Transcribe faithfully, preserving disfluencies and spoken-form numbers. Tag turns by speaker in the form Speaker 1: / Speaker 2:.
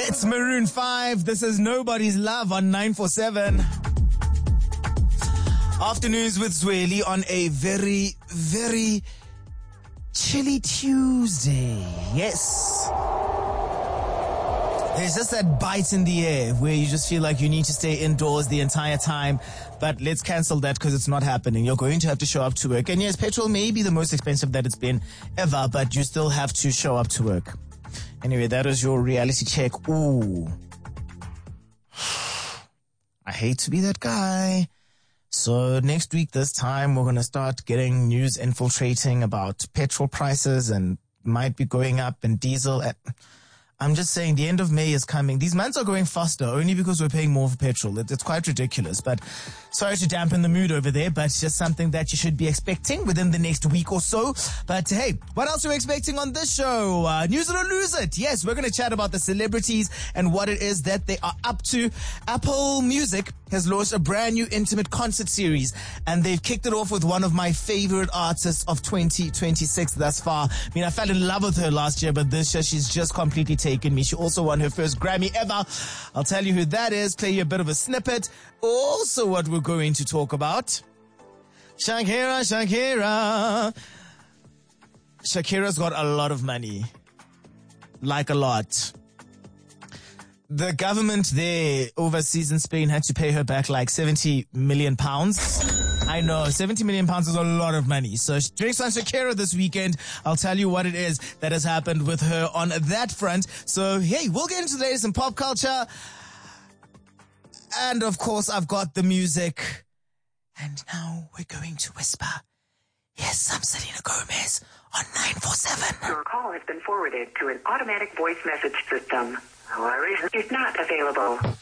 Speaker 1: It's Maroon five. This is Nobody's Love on nine four seven. Afternoons with Zweli on a very, very chilly Tuesday. Yes. There's just that bite in the air where you just feel like you need to stay indoors the entire time. But let's cancel that because it's not happening. You're going to have to show up to work. And yes, petrol may be the most expensive that it's been ever, but you still have to show up to work. Anyway, that was your reality check. Ooh. I hate to be that guy. So next week, this time, we're going to start getting news infiltrating about petrol prices and might be going up and diesel. At, I'm just saying the end of May is coming. These months are going faster only because we're paying more for petrol. It, it's quite ridiculous, but sorry to dampen the mood over there, but it's just something that you should be expecting within the next week or so. But hey, what else are we expecting on this show? Uh, news it or lose it. Yes, we're going to chat about the celebrities and what it is that they are up to. Apple Music has launched a brand new intimate concert series, and they've kicked it off with one of my favorite artists of twenty twenty-six thus far. I mean, I fell in love with her last year, but this year she's just completely taken me. She also won her first Grammy ever. I'll tell you who that is, play you a bit of a snippet. Also what we're going to talk about. Shakira, Shakira. Shakira's got a lot of money. Like a lot. The government there overseas in Spain had to pay her back like seventy million pounds. I know, seventy million pounds is a lot of money. So drinks on Shakira this weekend. I'll tell you what it is that has happened with her on that front. So hey, we'll get into the latest in pop culture. And of course, I've got the music. And now we're going to whisper. Yes, I'm Selena Gomez on nine four seven.
Speaker 2: Your call has been forwarded to an automatic voice message system. Our is not available.